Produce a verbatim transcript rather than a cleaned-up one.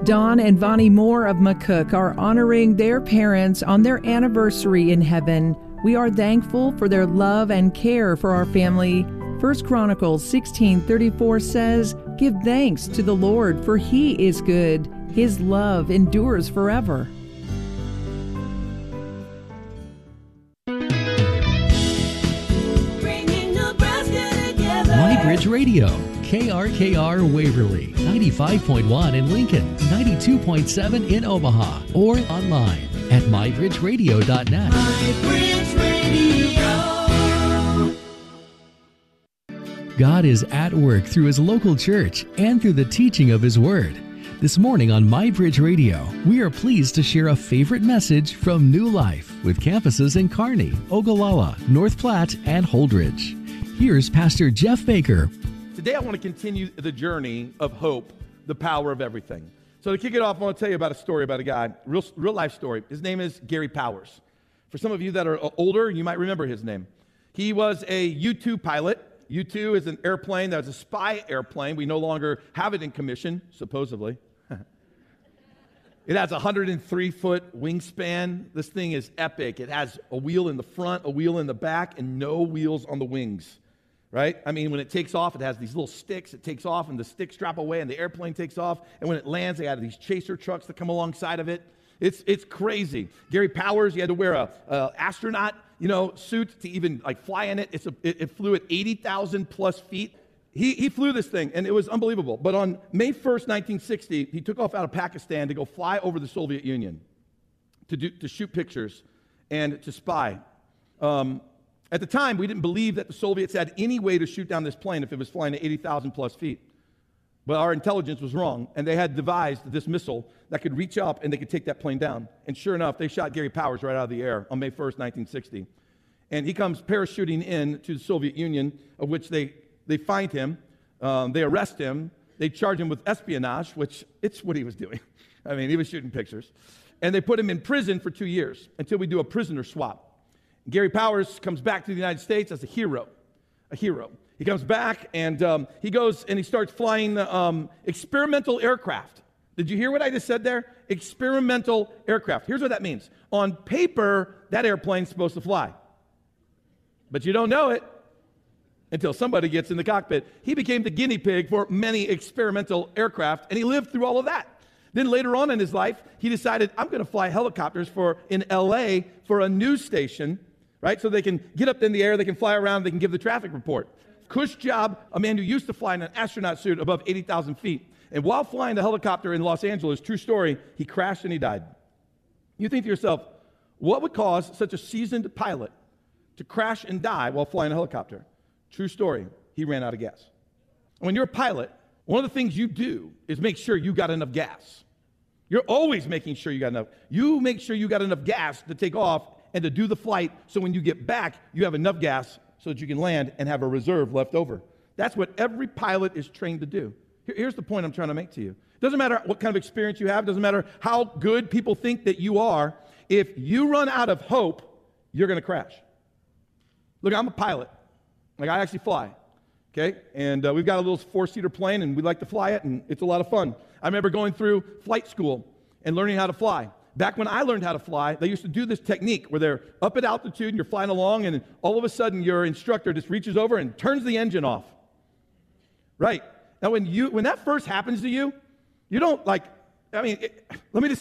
Don and Vonnie Moore of McCook are honoring their parents on their anniversary in heaven. We are thankful for their love and care for our family. First Chronicles sixteen thirty-four says, "Give thanks to the Lord, for he is good. His love endures forever." MyBridge Radio, K R K R Waverly, ninety-five point one in Lincoln, ninety-two point seven in Omaha, or online at my bridge radio dot net. MyBridge Radio. God is at work through His local church and through the teaching of His Word. This morning on MyBridge Radio, we are pleased to share a favorite message from New Life with campuses in Kearney, Ogallala, North Platte, and Holdridge. Here's Pastor Jeff Baker. Today I want to continue the journey of hope, the power of everything. So to kick it off, I want to tell you about a story about a guy, real, real life story. His name is Gary Powers. For some of you that are older, you might remember his name. He was a U two pilot. U two is an airplane that was a spy airplane. We no longer have it in commission, supposedly. It has a one hundred three foot wingspan. This thing is epic. It has a wheel in the front, a wheel in the back, and no wheels on the wings. Right? I mean, when it takes off, it has these little sticks. It takes off, and the sticks drop away, and the airplane takes off. And when it lands, they have these chaser trucks that come alongside of it. It's it's crazy. Gary Powers, he had to wear a, a astronaut, you know, suit to even like fly in it. It's a, it, it flew at eighty thousand plus feet. He he flew this thing, and it was unbelievable. But on May first, nineteen sixty, he took off out of Pakistan to go fly over the Soviet Union to do to shoot pictures and to spy. Um, At the time, we didn't believe that the Soviets had any way to shoot down this plane if it was flying at eighty thousand plus feet. But our intelligence was wrong, and they had devised this missile that could reach up and they could take that plane down. And sure enough, they shot Gary Powers right out of the air on May first, nineteen sixty. And he comes parachuting in to the Soviet Union, of which they, they find him, um, they arrest him, they charge him with espionage, which it's what he was doing. I mean, he was shooting pictures. And they put him in prison for two years until we do a prisoner swap. Gary Powers comes back to the United States as a hero, a hero. He comes back and um, he goes and he starts flying um, experimental aircraft. Did you hear what I just said there? Experimental aircraft. Here's what that means. On paper, that airplane's supposed to fly. But you don't know it until somebody gets in the cockpit. He became the guinea pig for many experimental aircraft, and he lived through all of that. Then later on in his life, he decided, I'm going to fly helicopters for in L A for a news station, right? So they can get up in the air, they can fly around, they can give the traffic report. Cush job, a man who used to fly in an astronaut suit above eighty thousand feet. And while flying the helicopter in Los Angeles, true story, he crashed and he died. You think to yourself, what would cause such a seasoned pilot to crash and die while flying a helicopter? True story, he ran out of gas. When you're a pilot, one of the things you do is make sure you got enough gas. You're always making sure you got enough. You make sure you got enough gas to take off and to do the flight, so when you get back, you have enough gas so that you can land and have a reserve left over. That's what every pilot is trained to do. Here's the point I'm trying to make to you. It doesn't matter what kind of experience you have. It doesn't matter how good people think that you are. If you run out of hope, you're going to crash. Look, I'm a pilot. Like, I actually fly. Okay, and uh, we've got a little four-seater plane, and we like to fly it, and it's a lot of fun. I remember going through flight school and learning how to fly. Back when I learned how to fly, they used to do this technique where they're up at altitude, and you're flying along, and all of a sudden, your instructor just reaches over and turns the engine off. Right. Now, when you when that first happens to you, you don't like, I mean, it, let me just